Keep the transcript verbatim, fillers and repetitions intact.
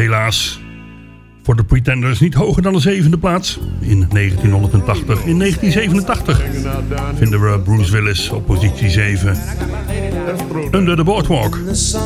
helaas voor de Pretenders niet hoger dan de zevende plaats. In negentienhonderdtachtig. In negentien zevenentachtig vinden we Bruce Willis op positie zeven. Under the Boardwalk.